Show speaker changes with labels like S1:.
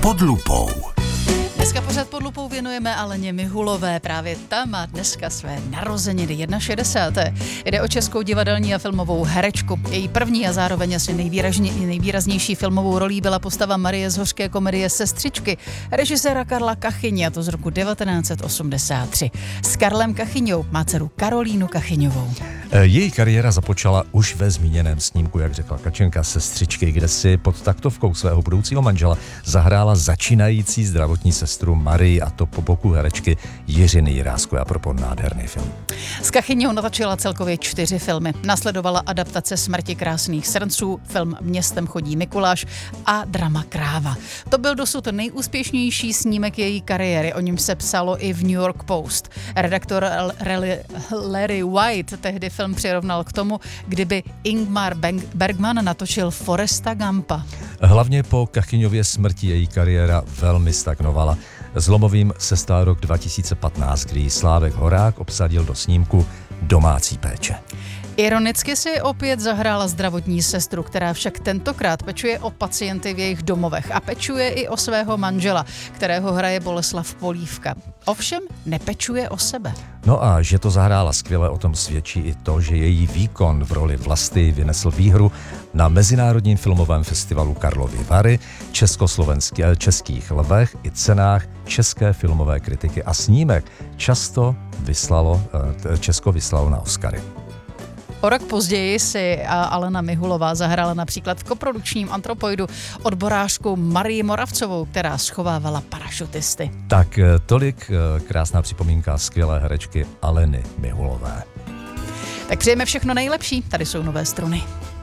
S1: Pod lupou.
S2: Dneska pořád Pod lupou věnujeme Aleně Mihulové. Právě ta má dneska své narozeniny 61. Jde o českou divadelní a filmovou herečku. Její první a zároveň asi nejvýraznější filmovou rolí byla postava Marie z hořké komedie Sestřičky režiséra Karla Kachyně, a to z roku 1983. S Karlem Kachyňou má dceru Karolínu Kachyňovou.
S3: Její kariéra započala už ve zmíněném snímku, jak řekla Kačenka, Sestřičky, kde si pod taktovkou svého budoucího manžela zahrála začínající zdravotní sestru Marii, a to po boku herečky Jiřiny Jiráskové. A propos nádherný film.
S2: S Kachyňou natočila celkově 4 filmy. Nasledovala adaptace Smrti krásných srnců, film Městem chodí Mikuláš a drama Kráva. To byl dosud nejúspěšnější snímek její kariéry, o něm se psalo i v New York Post. Redaktor Larry White tehdy film přirovnal k tomu, kdyby Ingmar Bergman natočil Forresta Gumpa.
S3: Hlavně po Kachyňově smrti její kariéra velmi stagnovala. Zlomovým se stal rok 2015, kdy Slávek Horák obsadil do snímku Domácí péče.
S2: Ironicky si opět zahrála zdravotní sestru, která však tentokrát pečuje o pacienty v jejich domovech a pečuje i o svého manžela, kterého hraje Boleslav Polívka. Ovšem nepečuje o sebe.
S3: No a že to zahrála skvěle, o tom svědčí i to, že její výkon v roli Vlasty vynesl výhru na Mezinárodním filmovém festivalu Karlovy Vary, českých lvech i cenách české filmové kritiky, a snímek Česko vyslalo na Oscary.
S2: O rok později si Alena Mihulová zahrála například v koprodukčním Antropoidu odborářku Marii Moravcovou, která schovávala parašutisty.
S3: Tak tolik krásná připomínka skvělé herečky Aleny Mihulové.
S2: Tak přejeme všechno nejlepší, tady jsou Nové struny.